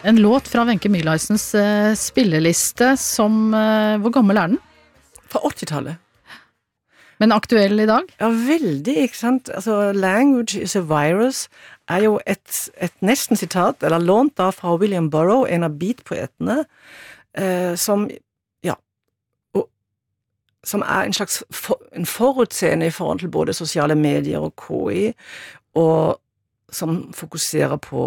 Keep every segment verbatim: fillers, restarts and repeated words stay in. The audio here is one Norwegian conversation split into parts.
En låt fra Wenche Myhleisens uh, spilleliste som, uh, hvor gammel er den? Fra åttitallet. Men aktuell i dag? Ja, veldig, ikke sant? Altså, language is a virus er jo et, et nesten sitat, eller lånt da fra William Burroughs, en av beatpoetene, eh, som, ja, og, som er en slags for, en forutseende i forhold til både sosiale medier og K I, og som fokuserer på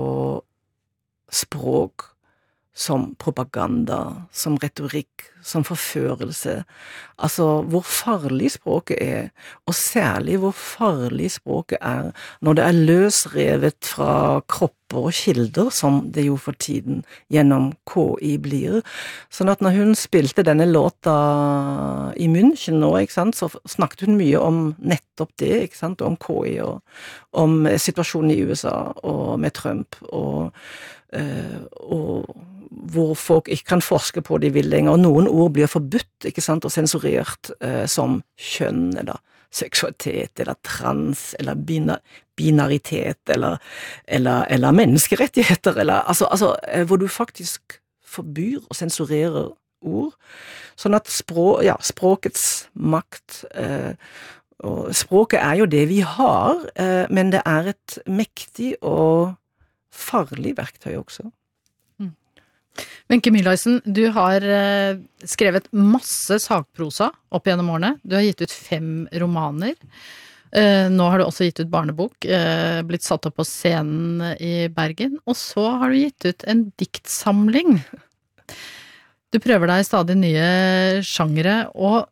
språk, som propaganda, som retorikk, som forførelse. Altså, hvor farlig språket er, og særlig hvor farlig språket er når det er løsrevet fra kropper og kilder, som det jo for tiden gjennom K I blir. Sånn at når hun spilte denne låta i München nå, ikke sant, så snakket hun mye om nettopp det, ikke sant, om K I og om situasjonen i U S A og med Trump og, øh, og hvor folk ikke kan forske på de vil lenger, og noen ord blir forbudt, ikke sant, og sensurert eh, som kjønn, eller seksualitet, eller trans, eller bina, binaritet, eller, eller, eller menneskerettigheter, eller, altså, altså eh, hvor du faktisk forbyr og sensurerer ord, sånn at språk, ja, språkets makt, eh, og språket er jo det vi har, eh, men det er et mektig og farlig verktøy også. Wenche Myhleisen, du har uh, skrevet masse sagprosa opp gjennom årene. Du har gitt ut fem romaner. Uh, nå har du også gitt ut barnebok, uh, blitt satt opp på scenen i Bergen. Og så har du gitt ut en diktsamling. Du prøver deg i stadig nye sjangere, og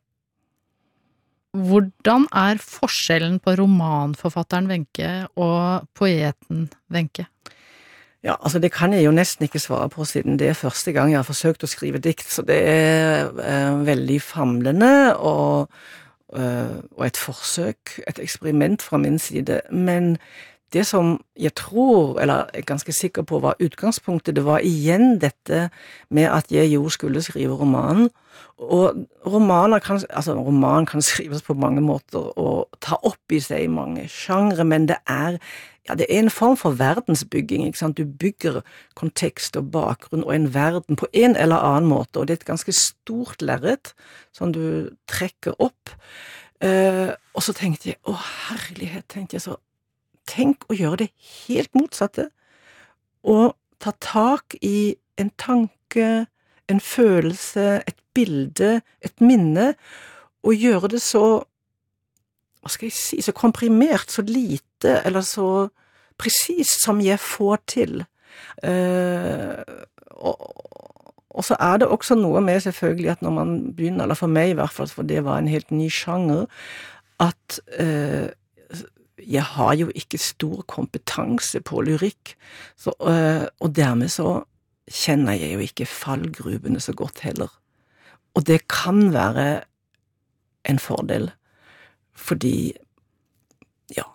hvordan er forskjellen på romanforfatteren Wenche og poeten Wenche? Ja, altså det kan jeg jo nesten ikke svare på, siden det er første gang jeg har forsøkt å skrive dikt, så det er eh, veldig famlende og, eh, og et forsøk, et eksperiment fra min side. Men det som jeg tror, eller er ganske sikker på var utgangspunktet, det var igjen dette med at jeg jo skulle skrive romanen. Og romaner kan, altså roman kan skrives på mange måter og ta opp i seg mange sjangre, men det er Ja, det er en form for verdensbygging, ikke sant? Du bygger kontekst og bakgrunn og en verden på en eller annen måte, og det er et ganske stort lerret som du trekker opp. Uh, og så tenkte jeg, å herlighet, tenkte jeg så, tenk å gjøre det helt motsatte, og ta tak i en tanke, en følelse, et bilde, et minne, og gjøre det så hva skal jeg si, så komprimert, så lite, eller så presist som jeg får til. Uh, og, og så er det også noe med selvfølgelig at når man begynner, eller for meg i hvert fall, for det var en helt ny sjanger, at uh, jeg har jo ikke stor kompetanse på lyrikk, så, uh, og dermed så kjenner jeg jo ikke fallgrubene så godt heller. Og det kan være en fordel, fordi, ja,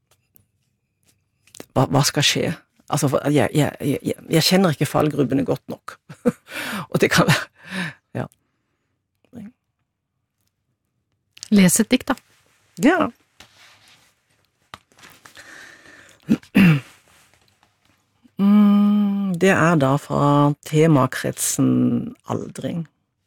hva, hva skal skje? Altså, jeg, jeg, jeg, jeg kjenner ikke fallgrubbene godt nok. Og det kan være, ja. Les et dikt, da. Ja. Mm, det er da fra temakretsen aldring.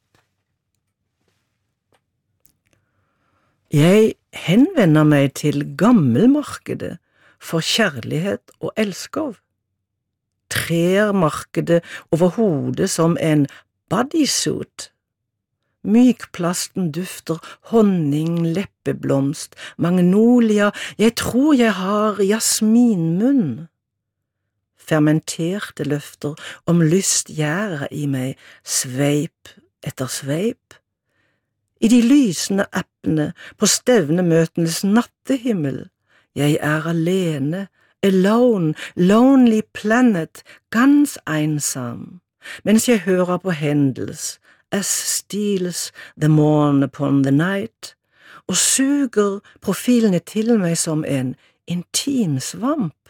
Jeg henvender meg til gammelmarkedet for kjærlighet og elskov. Trer markedet over hodet som en bodysuit. Mykplasten dufter honning, leppeblomst, magnolia, jeg tror jeg har jasminmunn. Fermenterte løfter om lyst gjærer i meg, sveip etter sveip. I de lysende appene på stevnemøtenes nattehimmel. Jeg er alene, alone, lonely planet, ganz einsam, mens jeg hører på Hendels, as steals the morn upon the night, og suger profilene til meg som en intim svamp.